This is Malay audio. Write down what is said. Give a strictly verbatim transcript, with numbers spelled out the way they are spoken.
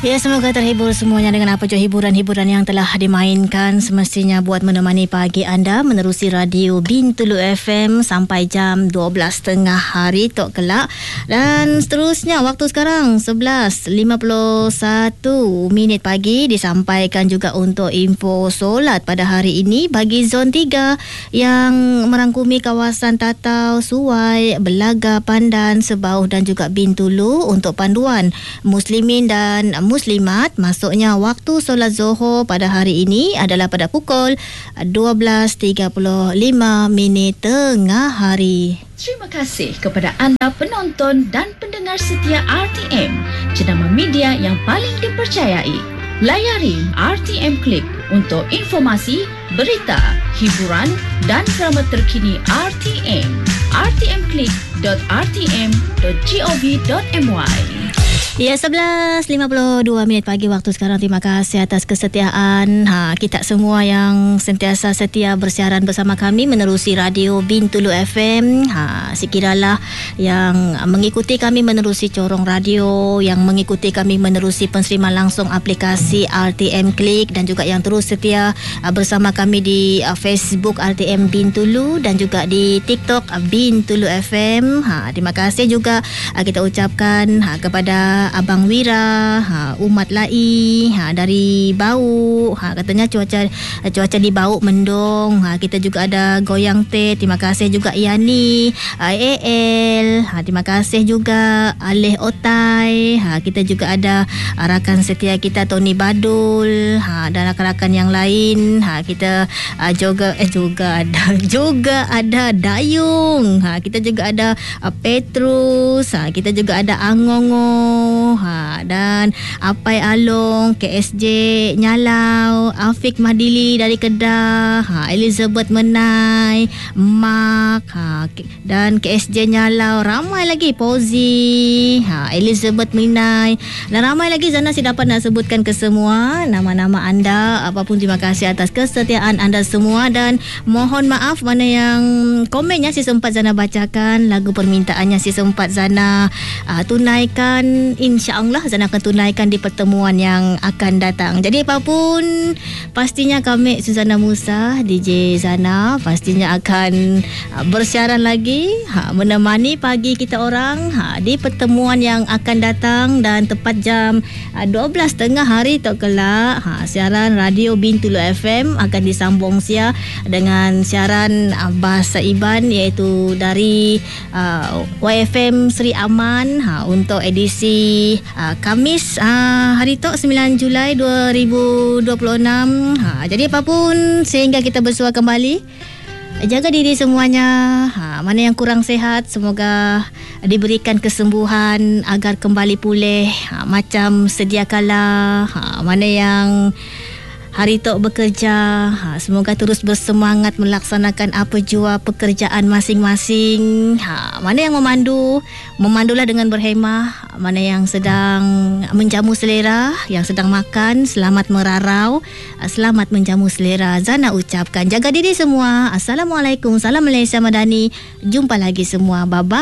Ya, semoga terhibur semuanya dengan apa jua hiburan-hiburan yang telah dimainkan. Semestinya buat menemani pagi anda menerusi radio Bintulu F M sampai jam dua belas tengah hari tok kelak. Dan seterusnya waktu sekarang sebelas lima puluh satu minit pagi, disampaikan juga untuk info solat pada hari ini bagi zon tiga yang merangkumi kawasan Tatau, Suai, Belaga, Pandan, Sebauh dan juga Bintulu untuk panduan muslimin dan muslimat. Masuknya waktu solat Zuhur pada hari ini adalah pada pukul dua belas tiga puluh lima minit tengah hari. Terima kasih kepada anda penonton dan pendengar setia R T M, jenama media yang paling dipercayai. Layari R T M Click untuk informasi, berita, hiburan dan drama terkini R T M. r t m click dot r t m dot gov dot my. Ya, sebelas lima puluh dua minit pagi waktu sekarang. Terima kasih atas kesetiaan ha, kita semua yang sentiasa setia bersiaran bersama kami menerusi radio Bintulu F M. Ha, sekiralah yang mengikuti kami menerusi corong radio, yang mengikuti kami menerusi penseriman langsung aplikasi R T M Click dan juga yang terus setia uh, bersama kami di uh, Facebook R T M Bintulu dan juga di TikTok uh, Bintulu F M. Ha, terima kasih juga uh, kita ucapkan ha, kepada Abang Wira, ha, Umat Lai, ha, dari Bau, ha, katanya cuaca cuaca di Bau mendung. Ha, kita juga ada Goyang Teh. Terima kasih juga Yani, A L. Ha, terima kasih juga Aleh Otai. Ha, kita juga ada rakan setia kita Tony Badul, ha, dan rakan-rakan yang lain. Ha, kita uh, juga eh juga ada juga ada Dayung. Ha, kita juga ada uh, Petrus. Ha, kita juga ada Angongo. Ha, dan Apai Along, K S J Nyalau, Afiq Mahdili dari Kedah, ha, Elizabeth Menai, Mak, ha, dan K S J Nyalau, ramai lagi Pozi, ha, Elizabeth Menai, dan ramai lagi. Zana saya dapat nak sebutkan ke semua nama-nama anda. Apapun, terima kasih atas kesetiaan anda semua dan mohon maaf mana yang komennya si sempat Zana bacakan, lagu permintaannya si sempat Zana uh, tunaikan. InsyaAllah Zana akan tunaikan di pertemuan yang akan datang. Jadi apapun, pastinya kami Suzana Musa, D J Zana, pastinya akan uh, bersiaran lagi, ha, menemani pagi kita orang ha, di pertemuan yang akan datang. Dan tepat jam uh, dua belas tengah hari tok kelak, ha, siaran radio Bintulu F M akan disambung sia dengan siaran uh, bahasa Iban, iaitu dari uh, Y F M Sri Aman, ha, untuk edisi Uh, Kamis uh, hari tok sembilan Julai dua ribu dua puluh enam. Ha, jadi apapun, sehingga kita bersua kembali, jaga diri semuanya. Ha, mana yang kurang sihat, semoga diberikan kesembuhan agar kembali pulih ha, macam sedia kala. Ha, mana yang hari tok bekerja, ha, semoga terus bersemangat melaksanakan apa jua pekerjaan masing-masing. Ha, mana yang memandu, memandulah dengan berhemah. Mana yang sedang menjamu selera, yang sedang makan, selamat merarau, selamat menjamu selera. Zana ucapkan jaga diri semua. Assalamualaikum, salam Malaysia Madani. Jumpa lagi semua. Bye-bye.